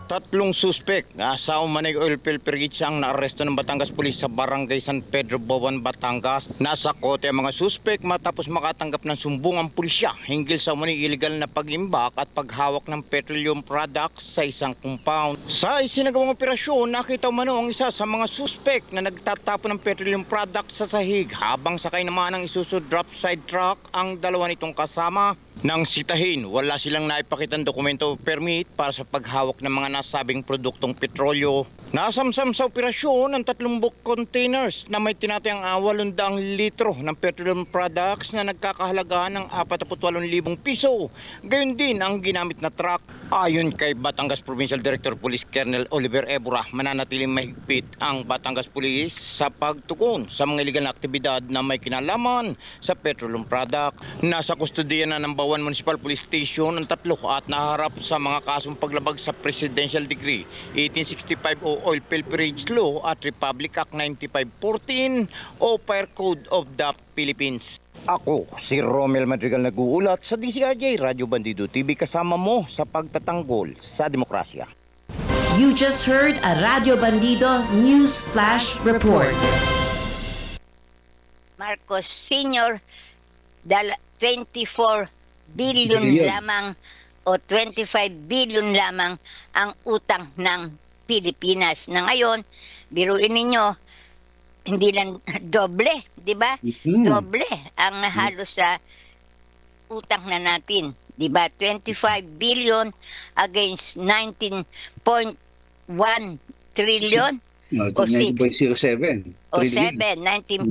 Tatlong suspek sa umanay oil pilferage ang naaresto ng Batangas Police sa Barangay San Pedro, Bawan, Batangas. Nasa kote ang mga suspek matapos makatanggap ng sumbong ang pulisya hinggil sa umanay illegal na pag-imbak at paghawak ng petroleum products sa isang compound. Sa isinagawang operasyon, nakita umano ang isa sa mga suspek na nagtatapon ng petroleum products sa sahig habang sakay naman ng Isuzu drop side truck ang dalawa nitong kasama. Nang sitahin, wala silang naipakitang dokumento o permit para sa paghawak ng mga nasabing produktong petrolyo. Nasamsam sa operasyon ang 3 bulk containers na may tinatayang 800 litro ng petroleum products na nagkakahalaga ng 48,000 piso. Gayon din ang ginamit na truck. Ayon kay Batangas Provincial Director Police Colonel Oliver Ebora, mananatiling mahigpit ang Batangas Police sa pagtukon sa mga illegal na aktibidad na may kinalaman sa petroleum product. Nasa kustodiya na ng Bawan Municipal Police Station ang 3 at naharap sa mga kasong paglabag sa Presidential Decree 1865 o Oil Pilferage Law at Republic Act 9514 o Fire Code of the Philippines. Ako, si Romel Madrigal nag-uulat sa DCRJ Radio Bandido TV kasama mo sa pagtatanggol sa demokrasya. You just heard a Radio Bandido News Flash Report. Marcos Sr. 24 billion lamang o 25 billion lamang ang utang ng Pilipinas. Na ngayon, biruin ninyo, hindi lang doble, di ba? Doble ang halos sa utang na natin. Di ba? 25 billion against 19.1 trillion. O 19.07 o 19.07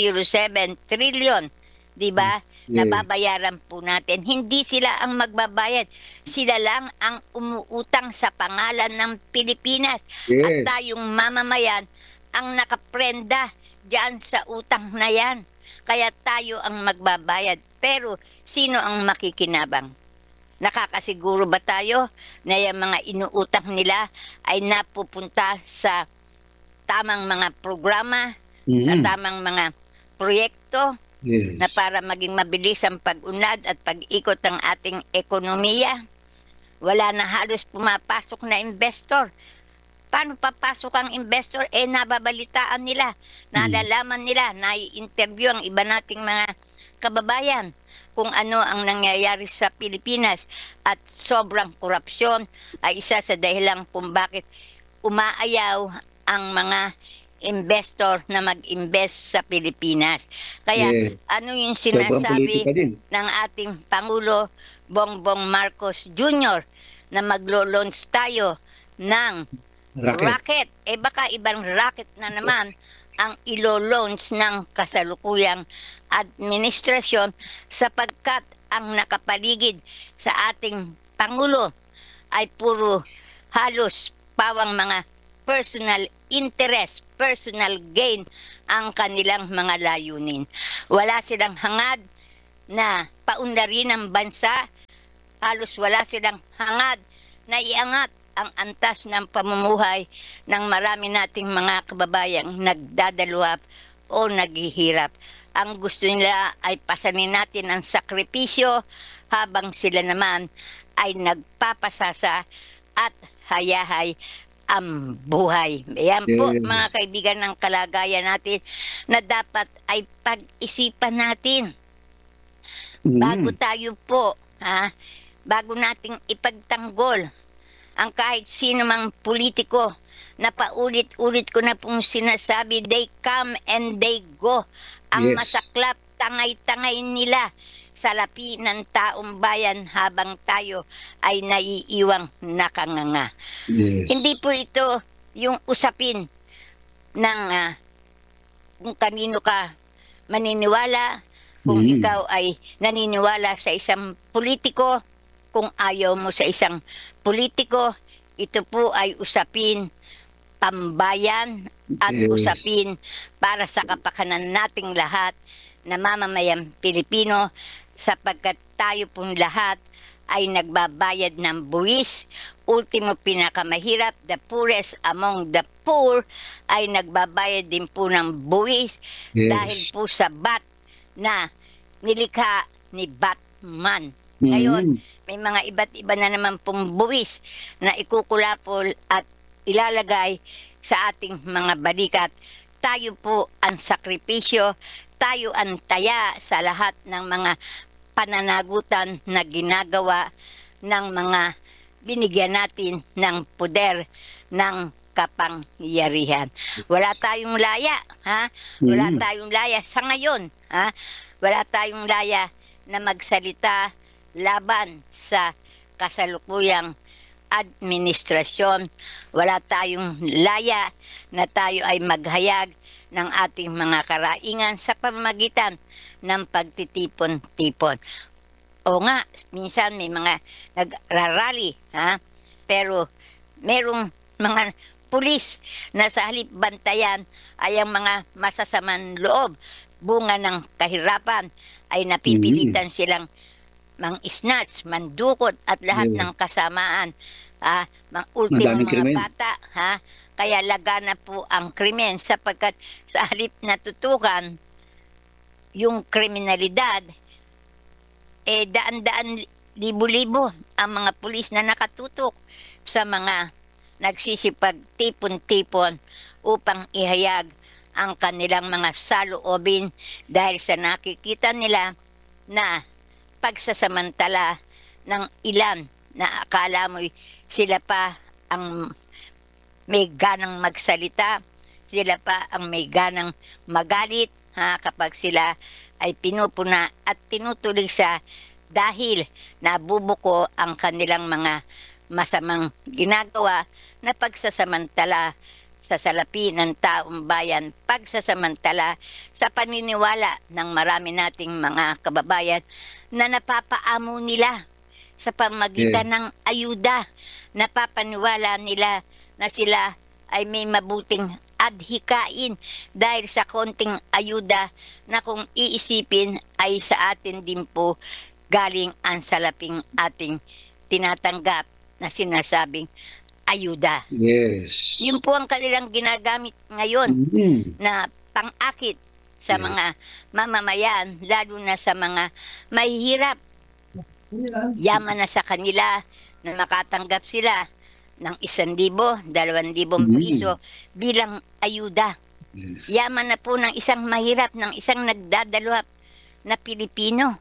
trillion. Di ba? Nababayaran po natin. Hindi sila ang magbabayad. Sila lang ang umuutang sa pangalan ng Pilipinas. At tayong mamamayan ang nakaprenda diyan sa utang na yan. Kaya tayo ang magbabayad. Pero sino ang makikinabang? Nakakasiguro ba tayo na yung mga inuutang nila ay napupunta sa tamang mga programa, sa tamang mga proyekto, na para maging mabilis ang pag-unlad at pag-ikot ng ating ekonomiya? Wala na halos pumapasok na investor. Paano papasok ang investor? Nababalitaan nila, nalalaman nila, nai-interview ang iba nating mga kababayan kung ano ang nangyayari sa Pilipinas. At sobrang korupsyon ay isa sa dahilan kung bakit umaayaw ang mga investor na mag-invest sa Pilipinas. Kaya ano yung sinasabi ng ating Pangulo Bongbong Marcos Jr. na maglo-launch tayo ng rocket. Baka ibang rocket na naman ang ilo-launch ng kasalukuyang administrasyon sapagkat ang nakapaligid sa ating Pangulo ay puro halos pawang mga personal interest, personal gain ang kanilang mga layunin. Wala silang hangad na paundarin ang bansa. Halos wala silang hangad na iangat ang antas ng pamumuhay ng marami nating mga kababayang nagdadalwa o naghihirap. Ang gusto nila ay pasanin natin ang sakripisyo habang sila naman ay nagpapasasa at hayahay ang buhay. Ayan po mga kaibigan ng kalagayan natin na dapat ay pag-isipan natin. Bago tayo po, bago nating ipagtanggol ang kahit sino mang politiko na paulit-ulit ko na pong sinasabi, they come and they go. Ang masaklap, tangay-tangay nila sa lapi ng taong bayan habang tayo ay naiiwang nakanganga. Hindi po ito yung usapin ng kung kanino ka maniniwala, kung ikaw ay naniniwala sa isang politiko, kung ayaw mo sa isang politiko. Ito po ay usapin pambayan at usapin para sa kapakanan nating lahat na mamamayang Pilipino, sapagkat tayo pong lahat ay nagbabayad ng buwis. Ultimo pinakamahirap, the poorest among the poor, ay nagbabayad din po ng buwis dahil po sa bat na nilikha ni Batman. Ngayon, may mga iba't iba na naman pong buwis na ikukulapol at ilalagay sa ating mga balikat. Tayo po ang sakripisyo, tayo ang taya sa lahat ng mga pananagutan na ginagawa ng mga binigyan natin ng poder ng kapangyarihan. Wala tayong laya, ha? Wala tayong laya sa ngayon, ha? Wala tayong laya na magsalita laban sa kasalukuyang administrasyon. Wala tayong laya na tayo ay maghayag ng ating mga karaingan sa pamamagitan ng pagtitipon-tipon. O nga, minsan may mga nagrarally, ha? Pero merong mga pulis na sa halip bantayan ay ang mga masasamang loob, bunga ng kahirapan, ay napipilitan silang mang-snatch, mandukot at lahat ng kasamaan. Mga ultimo Madaming mga krimen. bata, ha? Kaya lagana po ang krimen sapagkat sa halip na tutukan yung kriminalidad, daan-daan, libo-libo ang mga pulis na nakatutok sa mga nagsisipag tipon-tipon upang ihayag ang kanilang mga saloobin dahil sa nakikita nila na pagsasamantala ng ilan na akala mo'y sila pa ang may ganang magsalita, sila pa ang may ganang magalit, ha, kapag sila ay pinupuna at tinutuloy sa dahil nabubuko ang kanilang mga masamang ginagawa na pagsasamantala sa salapi ng taong bayan, pagsasamantala sa paniniwala ng marami nating mga kababayan na napapaamo nila sa pamagitan ng ayuda. Napapaniwala nila na sila ay may mabuting adhikain dahil sa konting ayuda na kung iisipin ay sa atin din po galing ang salaping ating tinatanggap na sinasabing ayuda. Yes. Yun po ang kanilang ginagamit ngayon na pang-akit sa mga mamamayan, lalo na sa mga mahihirap. Yaman na sa kanila na makatanggap sila ng 1,000, 2,000 piso bilang ayuda. Yes. Yaman na po ng isang mahirap, ng isang nagdadalawap na Pilipino.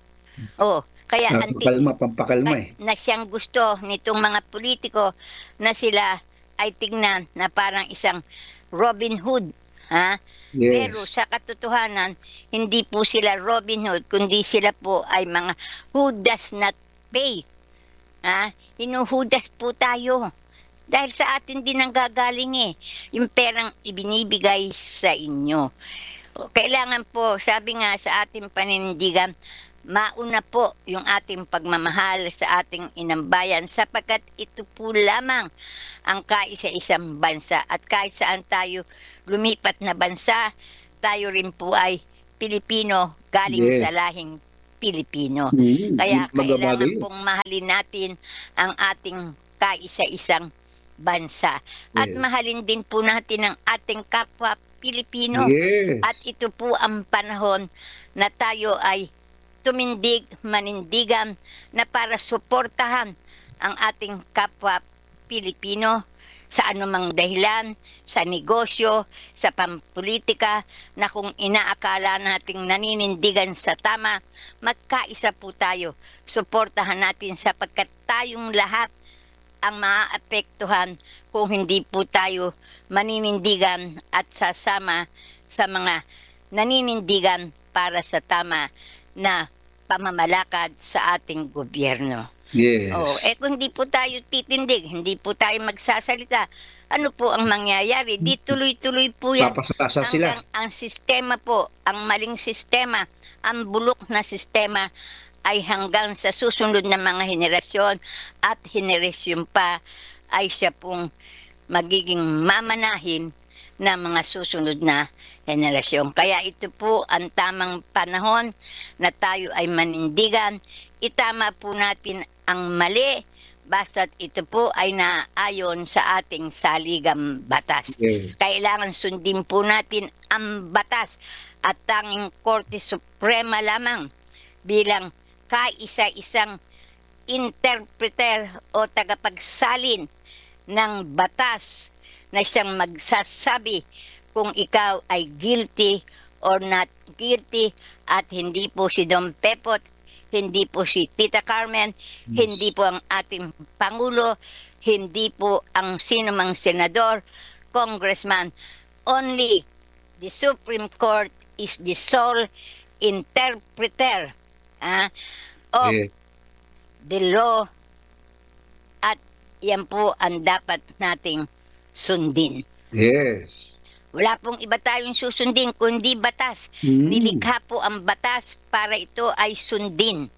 Kaya Pampakalma eh. na siyang gusto nitong mga politiko na sila ay tignan na parang isang Robin Hood, ha? Yes. Pero sa katotohanan, hindi po sila Robin Hood, kundi sila po ay mga who does not pay. Ha? Hinuhudas po tayo. Dahil sa atin din ang gagaling yung perang ibinibigay sa inyo. Kailangan po, sabi nga sa ating panindigan, mauna po yung ating pagmamahal sa ating inambayan sapagkat ito po lamang ang kaisa-isang bansa. At kahit saan tayo lumipat na bansa, tayo rin po ay Pilipino galing sa lahing Pilipino. Kaya kailangan pong mahalin natin ang ating kaisa-isang bansa. At mahalin din po natin ang ating kapwa Pilipino. Yes. At ito po ang panahon na tayo ay tumindig, manindigan na para suportahan ang ating kapwa Pilipino sa anumang dahilan, sa negosyo, sa pampolitika, na kung inaakala nating naninindigan sa tama, magkaisa po tayo. Suportahan natin sapagkat tayong lahat ang maaapektuhan kung hindi po tayo maninindigan at sasama sa mga naninindigan para sa tama na pamamalakad sa ating gobyerno. Yes. Kung hindi po tayo titindig, hindi po tayo magsasalita, ano po ang mangyayari? Di tuloy-tuloy po yan. Papasasa sila. Ang sistema po, ang maling sistema, ang bulok na sistema ay hanggang sa susunod na mga henerasyon at henerasyon pa ay siya pong magiging mamanahin na mga susunod na henerasyon. Kaya ito po ang tamang panahon na tayo ay manindigan. Itama po natin ang mali basta't ito po ay naayon sa ating saligang batas. Yes. Kailangan sundin po natin ang batas at tanging Korte Suprema lamang bilang kaisa-isang interpreter o tagapagsalin ng batas na siyang magsasabi kung ikaw ay guilty or not guilty, at hindi po si Don Pepot, hindi po si Tita Carmen, hindi po ang ating Pangulo, hindi po ang sinumang senador, congressman. Only the Supreme Court is the sole interpreter of Yeah. the law, at yan po ang dapat nating sundin. Yes. Wala pong iba tayong susundin kundi batas. Nilikha po ang batas para ito ay sundin.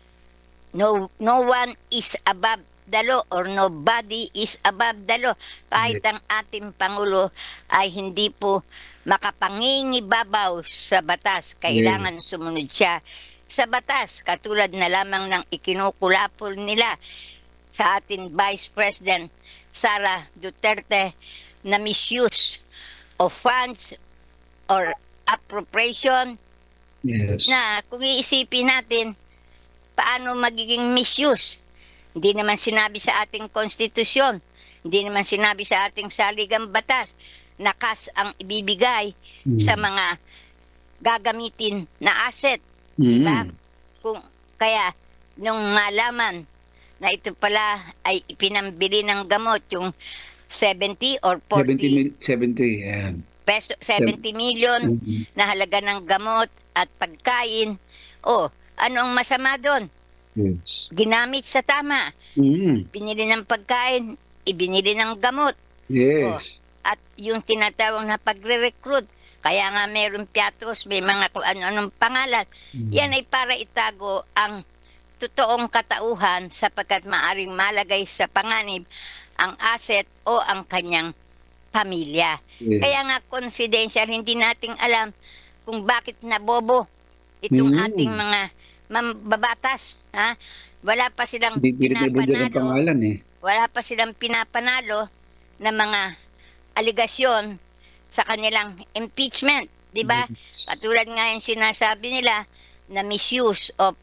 No one is above the law, or nobody is above the law. Kahit ang ating Pangulo ay hindi po makapangingibabaw sa batas. Kailangan sumunod siya sa batas, katulad na lamang ng ikinukulapol nila sa ating Vice President Sara Duterte na misuse of funds or appropriation, Yes. na kung iisipin natin paano magiging misuse. Hindi naman sinabi sa ating konstitusyon, hindi naman sinabi sa ating saligang batas na kas ang ibibigay sa mga gagamitin na asset. Diba? Kaya nung malaman na ito pala ay ipinambili ng gamot, yung 70 or 40 70, yeah. peso, 70 million na halaga ng gamot at pagkain. Anong masama doon? Yes. Ginamit sa tama. Binili ng pagkain, ibinili ng gamot. Yes. At yung tinatawag na pagre-recruit, kaya nga meron piatos, may mga kung ano-anong pangalan. Yan ay para itago ang totoong katauhan, sapagkat maaring malagay sa panganib ang asset o ang kanyang pamilya. Yes. Kaya nga confidential, hindi nating alam kung bakit nabobo itong ating mga mambabatas. Wala pa silang Hindi pinabudyo ng pinapanalo. pangalan eh. Wala pa silang pinapanalo na mga aligasyon sa kanilang impeachment, di ba? Yes. Katulad nga yung sinasabi nila na misuse of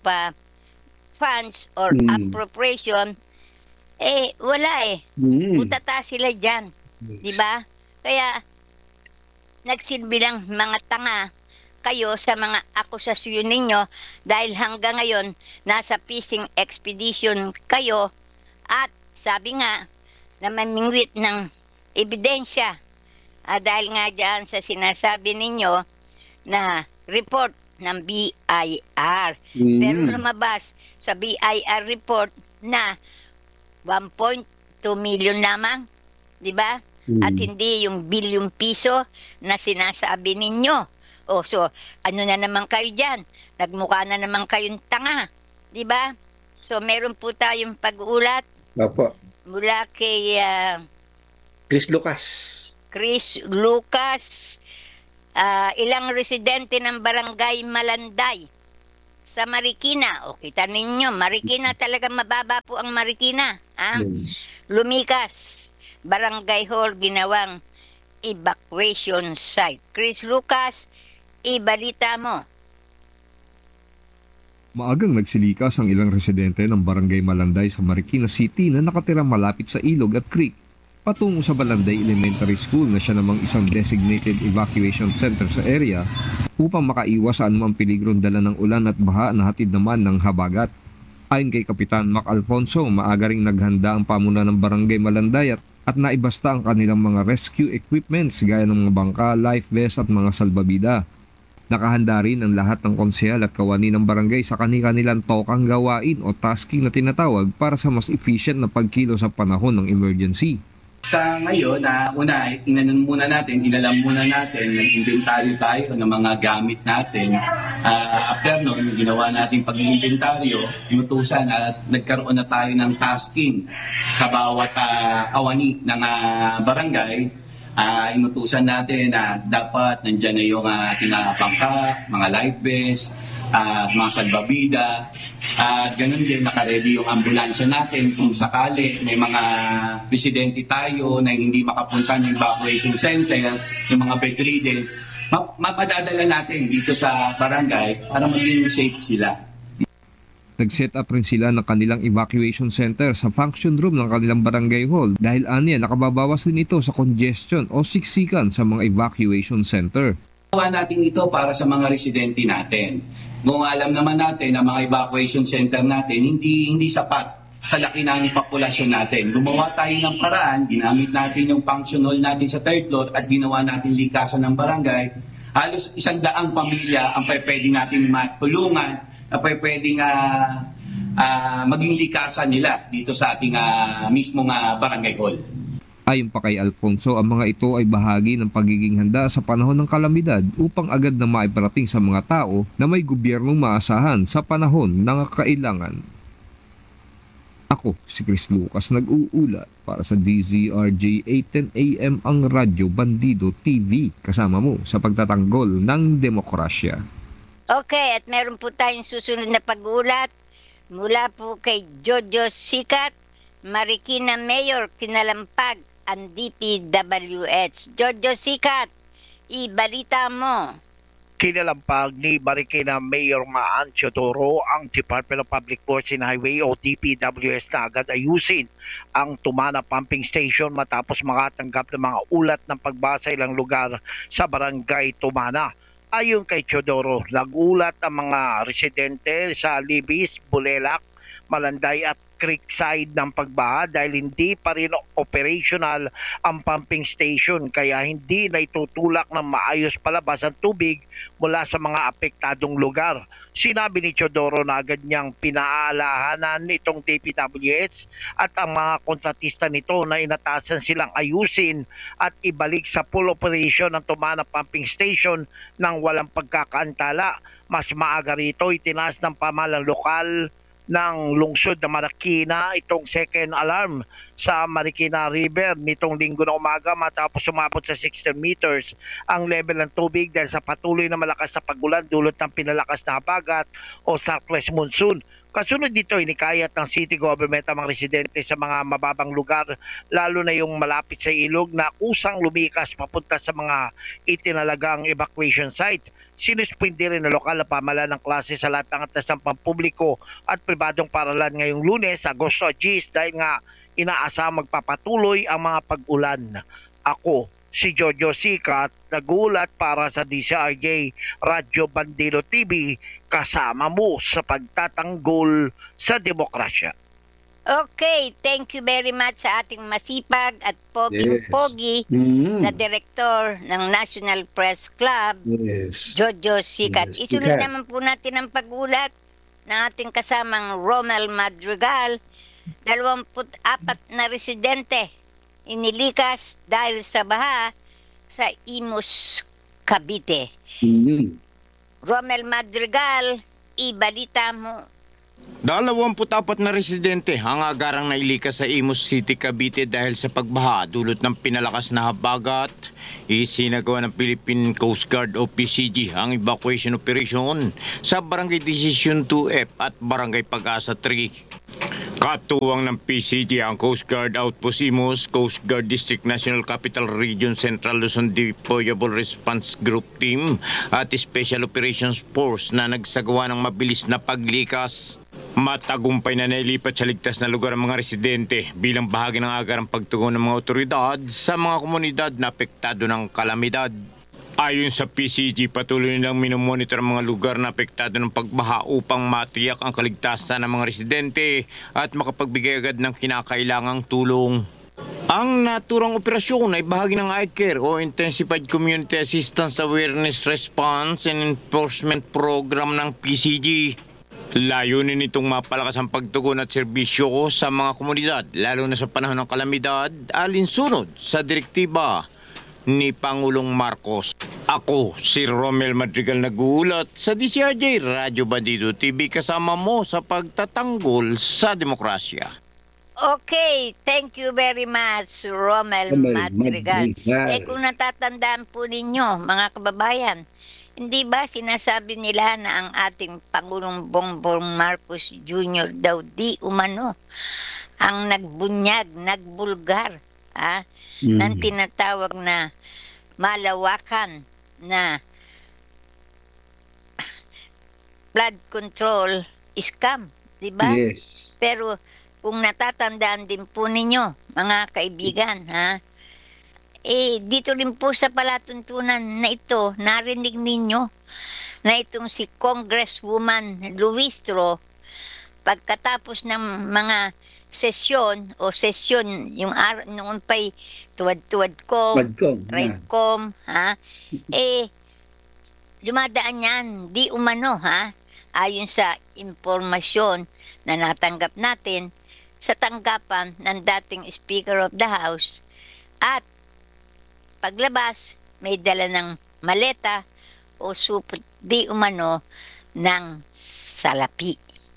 funds or appropriation, wala Utata sila dyan, Yes. di ba? Kaya nagsilbi lang mga tanga kayo sa mga akusasyon ninyo, dahil hanggang ngayon nasa fishing expedition kayo, at sabi nga na mamingwit ng ebidensya. Dahil nga dyan sa sinasabi ninyo na report ng BIR. Pero lumabas sa BIR report na 1.2 million lamang, di ba? At hindi yung bilyong piso na sinasabi ninyo. So ano na naman kayo dyan? Nagmukha na naman kayong tanga, di ba? So meron po tayong pag-uulat Opo. mula kay Chris Lucas. Chris Lucas, ilang residente ng barangay Malanday sa Marikina. Kita ninyo, Marikina talaga, mababa po ang Marikina. Yes. Lumikas, Barangay Hall, ginawang evacuation site. Chris Lucas, ibalita mo. Maagang nagsilikas ang ilang residente ng Barangay Malanday sa Marikina City na nakatira malapit sa ilog at creek, patungo sa Balanday Elementary School na siya namang isang designated evacuation center sa area upang makaiwas sa anumang peligrong dala ng ulan at baha na hatid naman ng habagat. Ayon kay Kapitan Mac Alfonso, maaga ring naghanda ang pamuna ng Barangay Malanday at naibasta ang kanilang mga rescue equipments gaya ng mga bangka, life vest at mga salbabida. Nakahanda rin ang lahat ng konsehal at kawani ng barangay sa kanilang tokang gawain o tasking na tinatawag para sa mas efficient na pagkilo sa panahon ng emergency. Sa ngayon, inalam muna natin, nag-inventaryo tayo ng mga gamit natin. After nun, ginawa natin pag-inventaryo, inutusan at nagkaroon na tayo ng tasking sa bawat kawani ng barangay. Inutusan natin na dapat nandyan na yung ating bangka, mga life vest, mga salbabida, at ganun din nakaredy yung ambulansya natin kung sakali may mga residente tayo na hindi makapunta ng evacuation center, yung mga bedridden, mapadadala natin dito sa barangay para maging safe sila. Nag-set up rin sila ng kanilang evacuation center sa function room ng kanilang barangay hall dahil aniya nakababawas din ito sa congestion o siksikan sa mga evacuation center. Ginawa natin ito para sa mga residente natin. Kung alam naman natin na mga evacuation center natin hindi sapat sa laki ng populasyon natin. Gumawa tayo ng paraan, ginamit natin yung function hall natin sa third floor at ginawa natin likasan ng barangay. Halos 100 pamilya ang pwede natin matulungan na pwedeng maging likasan nila dito sa ating mismong barangay hall. Ayon pa kay Alfonso, ang mga ito ay bahagi ng pagiging handa sa panahon ng kalamidad upang agad na maiparating sa mga tao na may gobyernong maasahan sa panahon ng kailangan. Ako, si Chris Lucas, nag-uulat para sa DZRJ 810 AM ang Radyo Bandido TV, kasama mo sa pagtatanggol ng demokrasya. Okay, at meron po tayong susunod na pag-ulat mula po kay Jojo Sikat, Marikina Mayor, Kinalampag, ang DPWH. Jojo Sikat, ibalita mo. Kinalampag ni Marikina Mayor Maancio Toro ang Department of Public Works and Highway o DPWS na agad ayusin ang Tumana Pumping Station matapos makatanggap ng mga ulat ng pagbasa ilang lugar sa barangay Tumana. Ayon kay Teodoro, nagulat ang mga residente sa Libis, Bulelak, Malanday at Creekside ng pagbaha dahil hindi pa rin operational ang pumping station kaya hindi na itutulak ng maayos palabas ang tubig mula sa mga apektadong lugar. Sinabi ni Teodoro na agad niyang pinaalahanan nitong DPWH at ang mga kontratista nito na inatasan silang ayusin at ibalik sa full operation ang Tumana Pumping Station nang walang pagkakaantala. Mas maaga rito itinaas ng pamahalang lokal ng lungsod na Marikina itong second alarm sa Marikina River nitong linggo na umaga matapos umabot sa 16 meters ang level ng tubig dahil sa patuloy na malakas na pagulan dulot ng pinalakas na habagat o southwest monsoon. Kasunod dito, inikayat ng city government ang mga residente sa mga mababang lugar, lalo na yung malapit sa ilog na kusang lumikas papunta sa mga itinalagang evacuation site. Sinuspindi rin ng lokal na pamahalaan ng klase sa lahat ng antas ng pampubliko at pribadong paralan ngayong Lunes, Agosto 10 dahil nga inaasahang magpapatuloy ang mga pag-ulan. Ako, si Jojo Sikat, nagulat para sa DZRJ Radyo Bandido TV, kasama mo sa pagtatanggol sa demokrasya. Okay, thank you very much sa ating masipag at poging-pogi na direktor ng National Press Club, Yes. Jojo Sikat. Yes, Isunod Sikat. naman po natin ang pag-ulat ng ating kasamang Romel Madrigal, 24 na residente inilikas dahil sa baha sa Imus, Cavite. Romel Madrigal, ibalita mo. 24 na residente ang agarang nailikas sa Imus City, Cavite dahil sa pagbaha dulot ng pinalakas na habagat. Isinagawa ng Philippine Coast Guard o PCG ang evacuation operation sa Barangay Decision 2F at Barangay Pag-asa 3. Katuwang ng PCG ang Coast Guard Outpost Imus, Coast Guard District National Capital Region Central Luzon Deployable Response Group Team at Special Operations Force na nagsagawa ng mabilis na paglikas. Matagumpay na nailipat sa ligtas na lugar ang mga residente bilang bahagi ng agarang pagtugon ng mga otoridad sa mga komunidad na apektado ng kalamidad. Ayon sa PCG, patuloy nilang minomonitor ang mga lugar na apektado ng pagbaha upang matiyak ang kaligtasan ng mga residente at makapagbigay agad ng kinakailangang tulong. Ang naturang operasyon ay bahagi ng ICARE o Intensified Community Assistance Awareness Response and Enforcement Program ng PCG. Layunin nitong mapalakas ang pagtugon at serbisyo sa mga komunidad, lalo na sa panahon ng kalamidad, alinsunod sa direktiba ni Pangulong Marcos. Ako, si Romel Madrigal, nag-uulat sa DZRJ Radyo Bandido TV, kasama mo sa pagtatanggol sa demokrasya. Okay, thank you very much, Romel Madrigal. Kung natatandaan po ninyo, mga kababayan, hindi ba sinasabi nila na ang ating Pangulong Bongbong Marcos Jr. daw di umano ang nagbunyag, nagbulgar, ng tinatawag na malawakan na flood control scam di ba? Yes. Pero kung natatandaan din po ninyo, mga kaibigan, dito rin po sa palatuntunan na ito, narinig ninyo na itong si Congresswoman Luistro, pagkatapos ng mga sesyon, yung noon pa'y tuwad-tuwad ko, Magkong. Rightcom, dumadaan yan, di umano, ayon sa impormasyon na natanggap natin sa tanggapan ng dating Speaker of the House, at paglabas, may dala ng maleta o supot di umano ng salapi.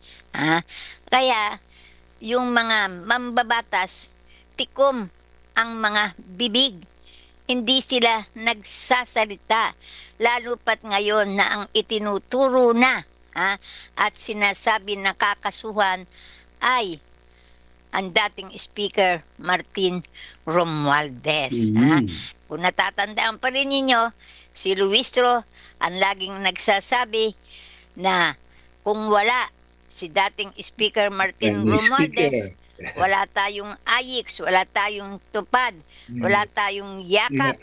Kaya, yung mga mambabatas, tikom ang mga bibig. Hindi sila nagsasalita, lalo pat ngayon na ang itinuturo na at sinasabi na kakasuhan ay ang dating Speaker Martin Romualdez. Kung natatandaan pa rin ninyo, si Luistro ang laging nagsasabi na kung wala si dating Speaker Martin Romualdez, wala tayong AYIX, wala tayong tupad, wala tayong yakap.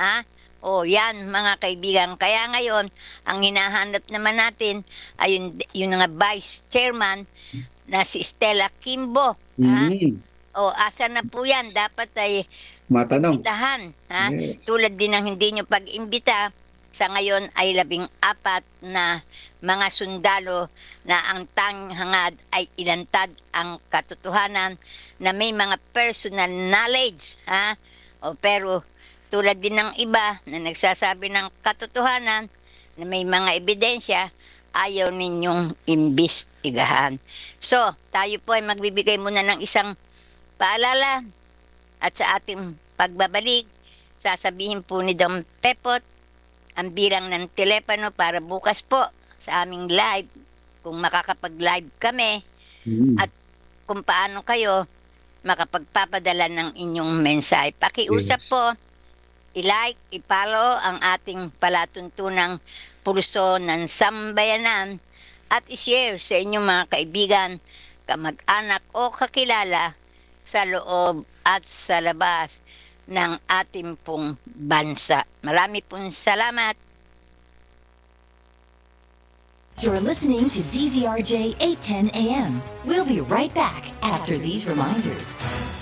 Yan mga kaibigan. Kaya ngayon, ang hinahanap naman natin ay yung nga Vice Chairman na si Stella Kimbo. Asa na po yan? Dapat ay Matanong. imbitahan. Yes. Tulad din ng hindi nyo pag-imbita, sa ngayon ay 14 na mga sundalo na ang tanging hangad ay ilantad ang katotohanan na may mga personal knowledge. Pero tulad din ng iba na nagsasabi ng katotohanan na may mga ebidensya, ayaw ninyong imbestigahan. So, tayo po ay magbibigay muna ng isang paalala at sa ating pagbabalik, sasabihin po ni Dom Pepot ang bilang ng telepono para bukas po sa aming live, kung makakapag-live kami, at kung paano kayo makapagpapadala ng inyong mensahe. Pakiusap po, i-like, i-follow ang ating palatuntunang pulso ng sambayanan at i-share sa inyong mga kaibigan, kamag-anak o kakilala sa loob at sa labas ng ating pong bansa. Marami pong salamat. You're listening to DZRJ 810 AM. We'll be right back after these reminders.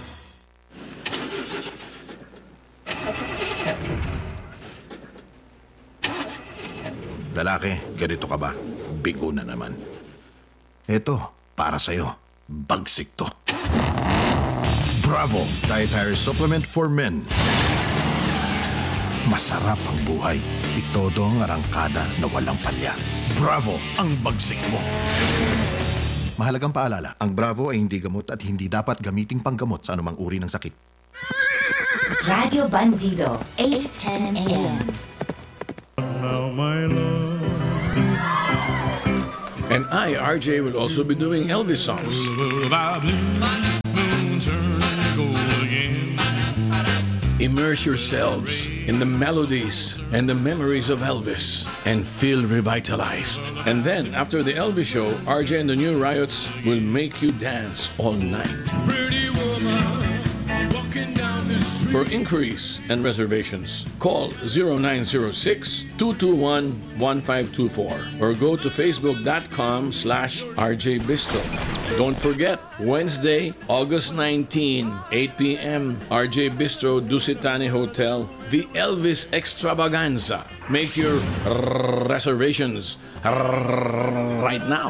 Lalaki, ganito ka ba? Bigo na naman. Eto, para sa'yo. Bagsik to. Bravo! Dietary Supplement for Men. Masarap ang buhay. Itodo ang arangkada na walang palya. Bravo! Ang bagsik mo. Mahalagang paalala, ang Bravo ay hindi gamot at hindi dapat gamiting panggamot sa anumang uri ng sakit. Radio Bandido 810 AM. And I, RJ, will also be doing Elvis songs. Immerse yourselves in the melodies and the memories of Elvis and feel revitalized. And then, after the Elvis show, RJ and the New Riots will make you dance all night. For inquiries and reservations, call 0906-221-1524 or go to facebook.com/RJBistro. Don't forget, Wednesday, August 19, 8 p.m., RJ Bistro, Dusitani Hotel, the Elvis Extravaganza. Make your reservations right now.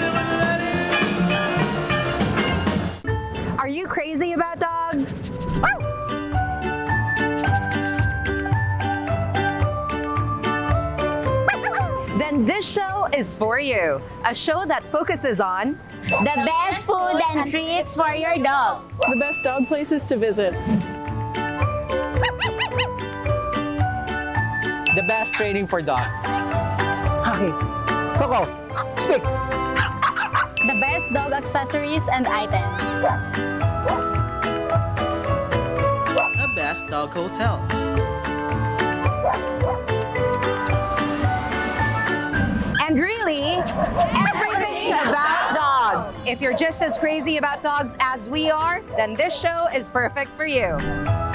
Are you crazy about dogs? Then this show is for you. A show that focuses on the best food and treats for your dogs, the best dog places to visit, the best training for dogs. Okay, Coco, speak. The best dog accessories and items, the best dog hotels, and really everything about dogs. dogs. If you're just as crazy about dogs as we are, then this show is perfect for you.